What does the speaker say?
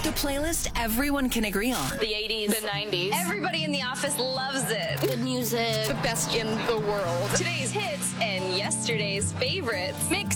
The playlist everyone can agree on. The 80s, the 90s. Everybody in the office loves it. Good music. The best in the world. Today's hits and yesterday's favorites. Mix